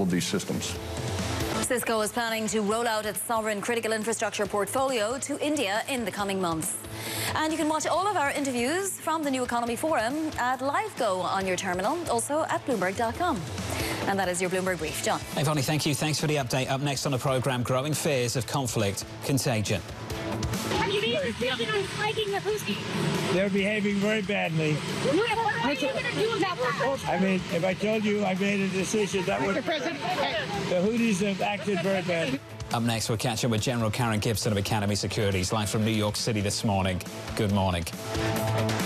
of these systems. Cisco is planning to roll out its sovereign critical infrastructure portfolio to India in the coming months. And you can watch all of our interviews from the New Economy Forum at LiveGo on your terminal, also at Bloomberg.com. And that is your Bloomberg Brief. John. Hey, Vonnie, thank you. Thanks for the update. Up next on the programme, growing fears of conflict contagion. They're behaving very badly. What are you going to do about that? I mean, if I told you I made a decision, that would... The Houthis have acted very badly. Up next, we'll catch up with General Karen Gibson of Academy Securities, live from New York City this morning. Good morning.